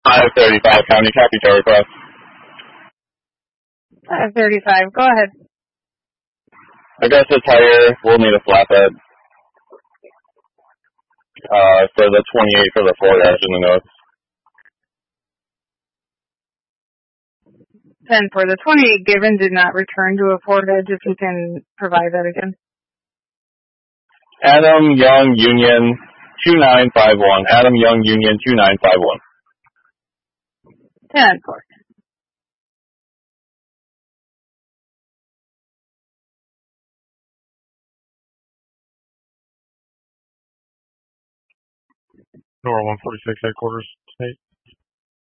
535 County, copy your request. 535, go ahead. Augusta Tire, we'll need a flatbed. For the 28 for the Ford edge in the notes. 10 for the 28 given did not return to a Ford edge, if you can provide that again. Adam Young Union 2951. Adam Young Union 2951. 10 for. Nora 146 headquarters, state.